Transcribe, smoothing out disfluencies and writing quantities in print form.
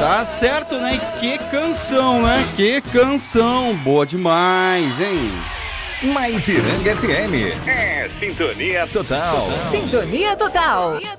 Tá certo, né? E que canção, né? Que canção. Boa demais, hein? Maipiranga FM é Sintonia Total. Sintonia Total.